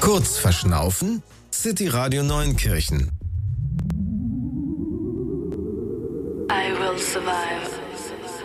Kurz verschnaufen? City Radio Neunkirchen. I will survive.